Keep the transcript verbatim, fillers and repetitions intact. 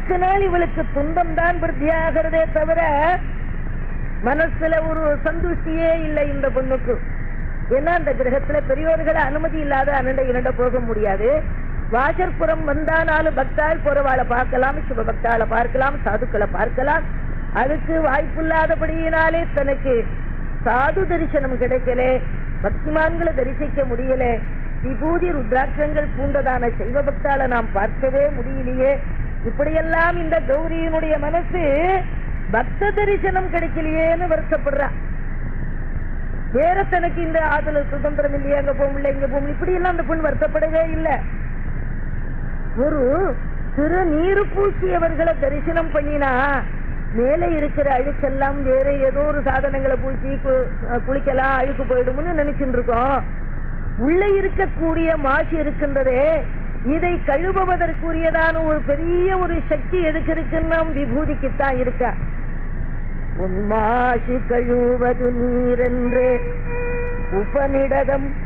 நாளுக்கு நாள் இவளுக்கு துன்பம் தான் விருத்தியாகிறதே தவிர மனசுல ஒரு சந்துஷ்டியே இல்லை இந்த பொண்ணுக்கு. ஏன்னா அந்த கிரகத்துல பெரியோர்களை அனுமதி இல்லாத அனண்ட இரண்ட போக முடியாது. வாசற்புறம் வந்தானாலும் பக்தால் போறவாளை பார்க்கலாம், சிவபக்தாளை பார்க்கலாம், சாதுக்களை பார்க்கலாம். அதுக்கு வாய்ப்பில்லாதபடியினாலே தனக்கு சாது தரிசனம் கிடைக்கல, பக்திமான்களை தரிசிக்க முடியல. விபூதி ருத்ராட்சங்கள் பூண்டதான சைவ பக்தால நாம் பார்க்கவே முடியலையே. இப்படியெல்லாம் இந்த கௌரியினுடைய மனசு பக்த தரிசனம் கிடைக்கலையேன்னு வருத்தப்படுறா. வேற தனக்கு இந்த ஆதல சுதந்திரம் இல்லையே, அங்க போக முடியல, இங்க போக முடியல, இப்படி எல்லாம் அந்த பொண்ணு வருத்தப்படவே இல்லை. ஒரு திரு நீரு பூசியவர்களை தரிசனம் பண்ணினா மேலே இருக்கிற அழுக்கெல்லாம் வேற ஏதோ ஒரு சாதனங்களை பூசி குளிக்கலாம், அழுக்கு போயிடும்னு நினைச்சுட்டு இருக்கோம். உள்ள இருக்கக்கூடிய மாசு இருக்கின்றதே, இதை கழுவுவதற்குரியதான ஒரு பெரிய ஒரு சக்தி எதுக்கு இருக்குன்னா விபூதிக்குத்தான் இருக்க. உன் மாசு கழுவது நீரென்று உபநிடதம்